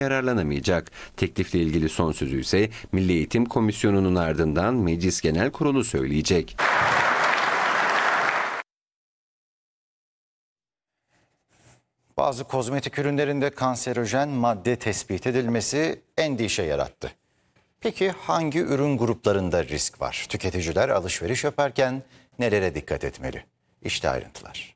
yararlanamayacak. Teklifle ilgili son sözü ise Milli Eğitim Komisyonu'nun ardından Meclis Genel Kurulu söyleyecek. Bazı kozmetik ürünlerinde kanserojen madde tespit edilmesi endişe yarattı. Peki hangi ürün gruplarında risk var? Tüketiciler alışveriş yaparken nelere dikkat etmeli? İşte ayrıntılar.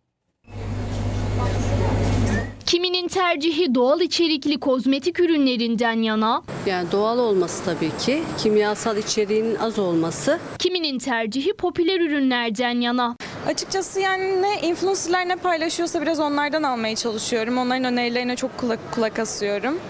Kiminin tercihi doğal içerikli kozmetik ürünlerinden yana, Yani doğal olması tabii ki, kimyasal içeriğinin az olması. kiminin tercihi popüler ürünlerden yana. Açıkçası yani ne influencerlar ne paylaşıyorsa biraz onlardan almaya çalışıyorum. Onların önerilerine çok kulak asıyorum.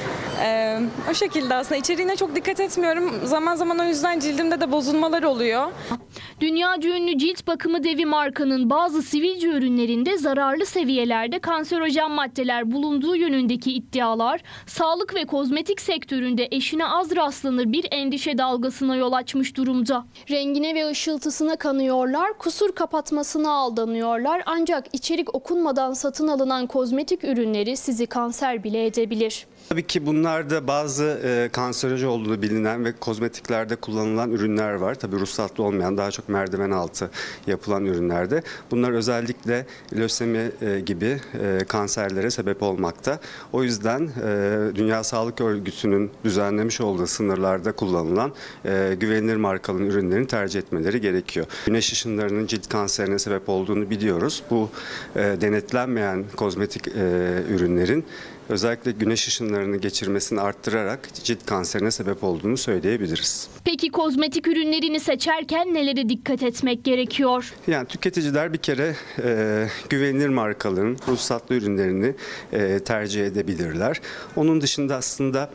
O şekilde aslında içeriğine çok dikkat etmiyorum. Zaman zaman o yüzden cildimde de bozulmalar oluyor. Dünyaca ünlü cilt bakımı devi markanın bazı sivilce ürünlerinde zararlı seviyelerde kanserojen maddeler bulunduğu yönündeki iddialar, sağlık ve kozmetik sektöründe eşine az rastlanır bir endişe dalgasına yol açmış durumda. Rengine ve ışıltısına kanıyorlar, kusur kapatmasına aldanıyorlar, ancak içerik okunmadan satın alınan kozmetik ürünleri sizi kanser bile edebilir. Tabii ki bunlarda bazı kanserojen olduğu bilinen ve kozmetiklerde kullanılan ürünler var. Tabii ruhsatlı olmayan, daha çok merdiven altı yapılan ürünlerde. Bunlar özellikle lösemi gibi kanserlere sebep olmakta. O yüzden Dünya Sağlık Örgütü'nün düzenlemiş olduğu sınırlarda kullanılan güvenilir markalı ürünlerin tercih etmeleri gerekiyor. Güneş ışınlarının cilt kanserine sebep olduğunu biliyoruz. Bu denetlenmeyen kozmetik ürünlerin özellikle güneş ışınlarını geçirmesini arttırarak cilt kanserine sebep olduğunu söyleyebiliriz. Peki kozmetik ürünlerini seçerken nelere dikkat etmek gerekiyor? Yani tüketiciler bir kere güvenilir markaların ruhsatlı ürünlerini tercih edebilirler. Onun dışında aslında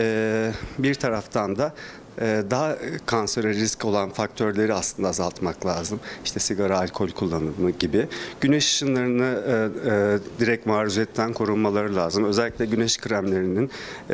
bir taraftan da daha kansere risk olan faktörleri aslında azaltmak lazım. İşte sigara, alkol kullanımı gibi. Güneş ışınlarını direkt maruziyetten korunmaları lazım. Özellikle güneş kremlerinin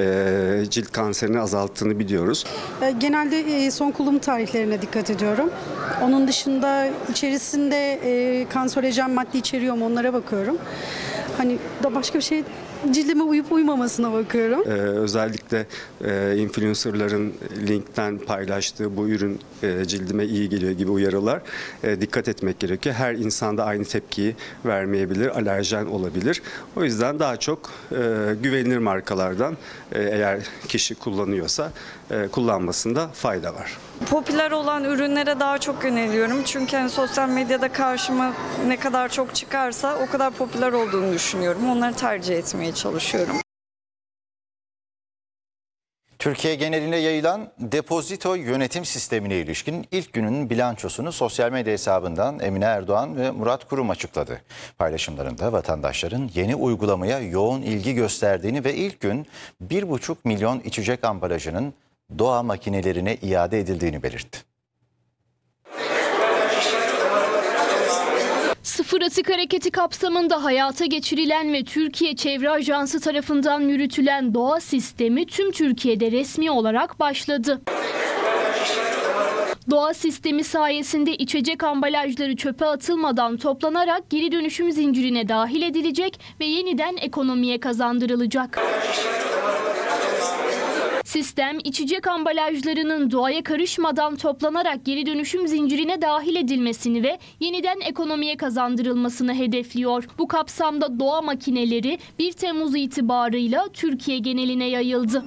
cilt kanserini azalttığını biliyoruz. Genelde son kullanım tarihlerine dikkat ediyorum. Onun dışında içerisinde kanserojen madde içeriyor mu onlara bakıyorum. Hani da başka bir şey cildime uyup uymamasına bakıyorum. Özellikle influencerların linkten paylaştığı bu ürün cildime iyi geliyor gibi uyarılar dikkat etmek gerekiyor. Her insanda aynı tepkiyi vermeyebilir, alerjen olabilir. O yüzden daha çok güvenilir markalardan eğer kişi kullanıyorsa kullanmasında fayda var. Popüler olan ürünlere daha çok yöneliyorum. Çünkü hani sosyal medyada karşıma ne kadar çok çıkarsa o kadar popüler olduğunu düşünüyorum. Onları tercih etmeye çalışıyorum. Türkiye geneline yayılan depozito yönetim sistemine ilişkin ilk günün bilançosunu sosyal medya hesabından Emine Erdoğan ve Murat Kurum açıkladı. Paylaşımlarında vatandaşların yeni uygulamaya yoğun ilgi gösterdiğini ve ilk gün 1,5 milyon içecek ambalajının doğa makinelerine iade edildiğini belirtti. Sıfır Atık Hareketi kapsamında hayata geçirilen ve Türkiye Çevre Ajansı tarafından yürütülen doğa sistemi tüm Türkiye'de resmi olarak başladı. Doğa sistemi sayesinde içecek ambalajları çöpe atılmadan toplanarak geri dönüşüm zincirine dahil edilecek ve yeniden ekonomiye kazandırılacak. Sistem, içecek ambalajlarının doğaya karışmadan toplanarak geri dönüşüm zincirine dahil edilmesini ve yeniden ekonomiye kazandırılmasını hedefliyor. Bu kapsamda doğa makineleri 1 Temmuz itibarıyla Türkiye geneline yayıldı.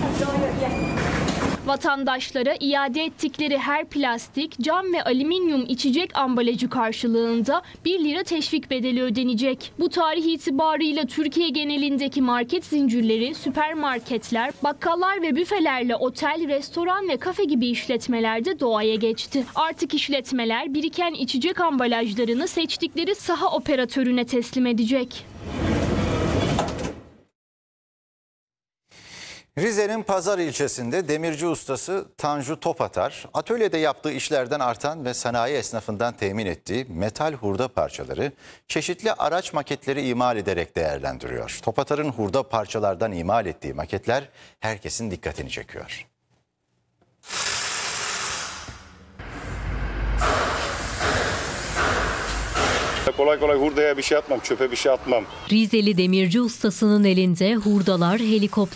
Vatandaşlara iade ettikleri her plastik, cam ve alüminyum içecek ambalajı karşılığında 1 lira teşvik bedeli ödenecek. Bu tarih itibarıyla Türkiye genelindeki market zincirleri, süpermarketler, bakkallar ve büfelerle otel, restoran ve kafe gibi işletmelerde doğaya geçti. Artık işletmeler biriken içecek ambalajlarını seçtikleri saha operatörüne teslim edecek. Rize'nin Pazar ilçesinde demirci ustası Tanju Topatar, atölyede yaptığı işlerden artan ve sanayi esnafından temin ettiği metal hurda parçaları çeşitli araç maketleri imal ederek değerlendiriyor. Topatar'ın hurda parçalardan imal ettiği maketler herkesin dikkatini çekiyor. Kolay kolay hurdaya bir şey atmam, çöpe bir şey atmam. Rizeli demirci ustasının elinde hurdalar, helikopter